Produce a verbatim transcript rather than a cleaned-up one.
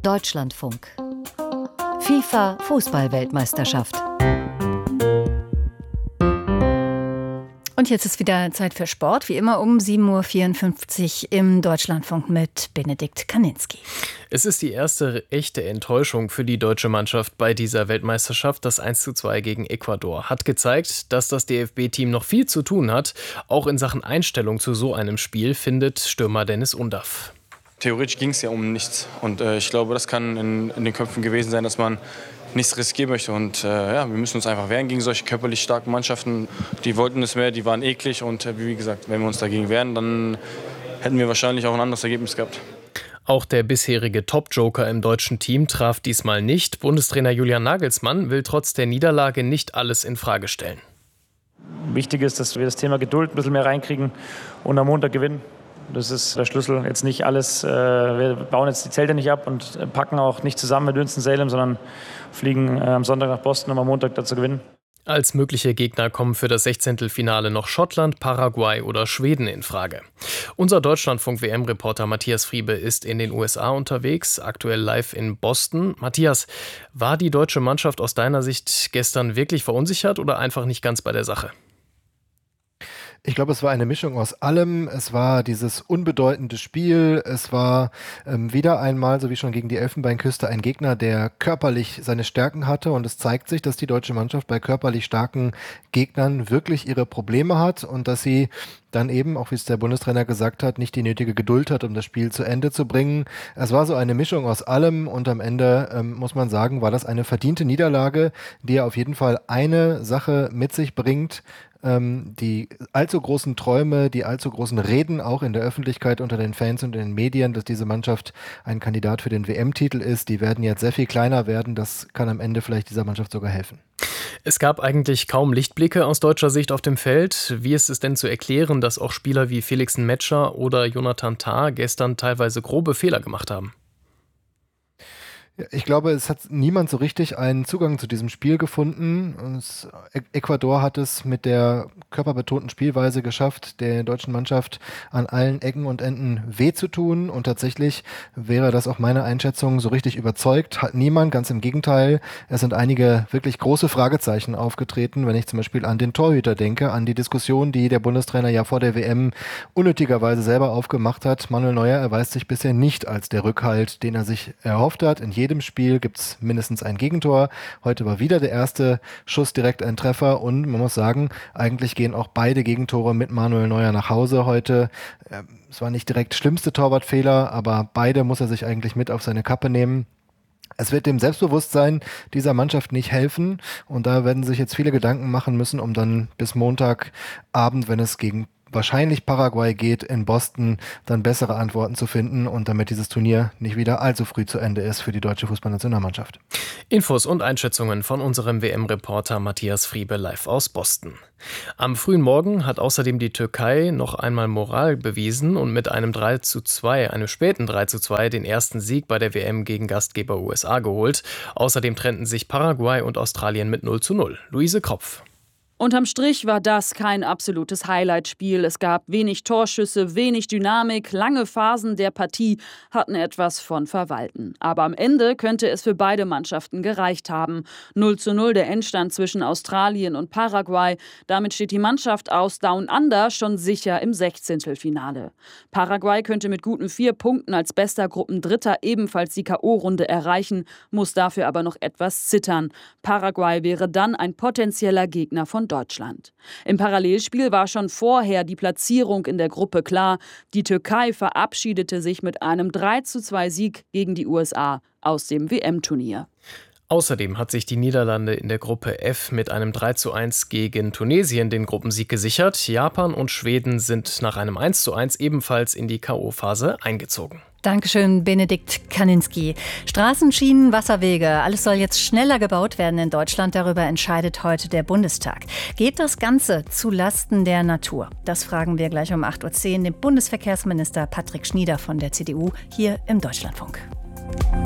Deutschlandfunk. FIFA-Fußball-Weltmeisterschaft. Und jetzt ist wieder Zeit für Sport, wie immer um sieben Uhr vierundfünfzig im Deutschlandfunk mit Benedikt Kaninski. Es ist die erste echte Enttäuschung für die deutsche Mannschaft bei dieser Weltmeisterschaft. Das eins zu zwei gegen Ecuador hat gezeigt, dass das D F B-Team noch viel zu tun hat. Auch in Sachen Einstellung zu so einem Spiel, findet Stürmer Dennis Undaff. Theoretisch ging es ja um nichts. Und äh, ich glaube, das kann in, in den Köpfen gewesen sein, dass man nichts riskieren möchte. Und äh, ja, wir müssen uns einfach wehren gegen solche körperlich starken Mannschaften. Die wollten es mehr, die waren eklig. Und äh, wie gesagt, wenn wir uns dagegen wehren, dann hätten wir wahrscheinlich auch ein anderes Ergebnis gehabt. Auch der bisherige Top-Joker im deutschen Team traf diesmal nicht. Bundestrainer Julian Nagelsmann will trotz der Niederlage nicht alles in Frage stellen. Wichtig ist, dass wir das Thema Geduld ein bisschen mehr reinkriegen und am Montag gewinnen. Das ist der Schlüssel. Jetzt nicht alles, äh, wir bauen jetzt die Zelte nicht ab und packen auch nicht zusammen mit Winston-Salem, sondern fliegen äh, am Sonntag nach Boston, um am Montag da zu gewinnen. Als mögliche Gegner kommen für das Sechzehntelfinale noch Schottland, Paraguay oder Schweden in Frage. Unser Deutschlandfunk-W M-Reporter Matthias Friebe ist in den U S A unterwegs, aktuell live in Boston. Matthias, war die deutsche Mannschaft aus deiner Sicht gestern wirklich verunsichert oder einfach nicht ganz bei der Sache? Ich glaube, es war eine Mischung aus allem. Es war dieses unbedeutende Spiel. Es war ähm, wieder einmal, so wie schon gegen die Elfenbeinküste, ein Gegner, der körperlich seine Stärken hatte. Und es zeigt sich, dass die deutsche Mannschaft bei körperlich starken Gegnern wirklich ihre Probleme hat und dass sie dann eben, auch wie es der Bundestrainer gesagt hat, nicht die nötige Geduld hat, um das Spiel zu Ende zu bringen. Es war so eine Mischung aus allem und am Ende, ähm, muss man sagen, war das eine verdiente Niederlage, die ja auf jeden Fall eine Sache mit sich bringt. Ähm, die allzu großen Träume, die allzu großen Reden auch in der Öffentlichkeit unter den Fans und in den Medien, dass diese Mannschaft ein Kandidat für den W M-Titel ist, die werden jetzt sehr viel kleiner werden. Das kann am Ende vielleicht dieser Mannschaft sogar helfen. Es gab eigentlich kaum Lichtblicke aus deutscher Sicht auf dem Feld. Wie ist es denn zu erklären, dass auch Spieler wie Felix Metscher oder Jonathan Tah gestern teilweise grobe Fehler gemacht haben? Ich glaube, es hat niemand so richtig einen Zugang zu diesem Spiel gefunden. Und Ecuador hat es mit der körperbetonten Spielweise geschafft, der deutschen Mannschaft an allen Ecken und Enden weh zu tun. Und tatsächlich wäre das auch meine Einschätzung, so richtig überzeugt hat niemand. Ganz im Gegenteil, es sind einige wirklich große Fragezeichen aufgetreten, wenn ich zum Beispiel an den Torhüter denke, an die Diskussion, die der Bundestrainer ja vor der W M unnötigerweise selber aufgemacht hat. Manuel Neuer erweist sich bisher nicht als der Rückhalt, den er sich erhofft hat. In jedem Spiel gibt es mindestens ein Gegentor. Heute war wieder der erste Schuss direkt ein Treffer und man muss sagen, eigentlich gehen auch beide Gegentore mit Manuel Neuer nach Hause heute. Es war nicht direkt schlimmste Torwartfehler, aber beide muss er sich eigentlich mit auf seine Kappe nehmen. Es wird dem Selbstbewusstsein dieser Mannschaft nicht helfen und da werden sich jetzt viele Gedanken machen müssen, um dann bis Montagabend, wenn es gegen wahrscheinlich Paraguay geht, in Boston dann bessere Antworten zu finden und damit dieses Turnier nicht wieder allzu früh zu Ende ist für die deutsche Fußballnationalmannschaft. Infos und Einschätzungen von unserem W M-Reporter Matthias Friebe live aus Boston. Am frühen Morgen hat außerdem die Türkei noch einmal Moral bewiesen und mit einem drei zu zwei, einem späten drei zu zwei, den ersten Sieg bei der W M gegen Gastgeber U S A geholt. Außerdem trennten sich Paraguay und Australien mit null zu null. Luise Kropf. Unterm Strich war das kein absolutes Highlight-Spiel. Es gab wenig Torschüsse, wenig Dynamik. Lange Phasen der Partie hatten etwas von Verwalten. Aber am Ende könnte es für beide Mannschaften gereicht haben. null zu null der Endstand zwischen Australien und Paraguay. Damit steht die Mannschaft aus Down Under schon sicher im Sechzehntelfinale. Paraguay könnte mit guten vier Punkten als bester Gruppendritter ebenfalls die K O-Runde erreichen, muss dafür aber noch etwas zittern. Paraguay wäre dann ein potenzieller Gegner von Deutschland. Im Parallelspiel war schon vorher die Platzierung in der Gruppe klar. Die Türkei verabschiedete sich mit einem drei zu zwei Sieg gegen die U S A aus dem W M-Turnier. Außerdem hat sich die Niederlande in der Gruppe F mit einem drei zu eins gegen Tunesien den Gruppensieg gesichert. Japan und Schweden sind nach einem eins zu eins ebenfalls in die K O-Phase eingezogen. Dankeschön, Benedikt Kaninski. Straßen, Schienen, Wasserwege, alles soll jetzt schneller gebaut werden in Deutschland. Darüber entscheidet heute der Bundestag. Geht das Ganze zu Lasten der Natur? Das fragen wir gleich um acht Uhr zehn den Bundesverkehrsminister Patrick Schnieder von der C D U hier im Deutschlandfunk.